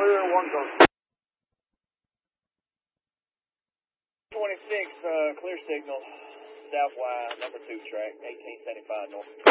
clear, 1 go. 26, clear signal, southwide, number 2 track, 1875 north.